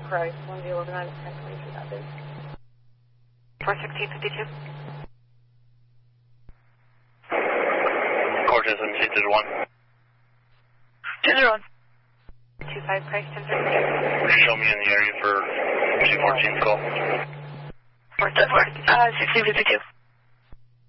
Christ, 1-11, I'm 1023, that is. 41652. Cortez MC to the 1. To the 1. 25 Christ, 1032. Can you show me in the area for 214's call? 1652.